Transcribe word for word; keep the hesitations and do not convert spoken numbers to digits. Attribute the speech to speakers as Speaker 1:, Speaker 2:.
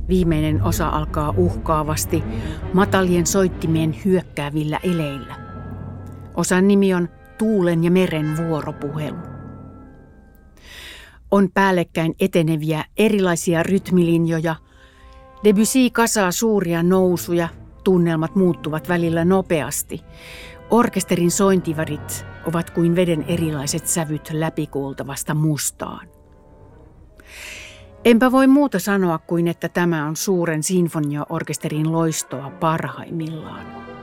Speaker 1: Viimeinen osa alkaa uhkaavasti matalien soittimien hyökkäävillä eleillä. Osan nimi on Tuulen ja meren vuoropuhelu. On päällekkäin eteneviä erilaisia rytmilinjoja. Debussy kasaa suuria nousuja, tunnelmat muuttuvat välillä nopeasti. Orkesterin sointivärit ovat kuin veden erilaiset sävyt läpikuultavasta mustaan. Enpä voi muuta sanoa kuin, että tämä on suuren sinfoniaorkesterin loistoa parhaimmillaan.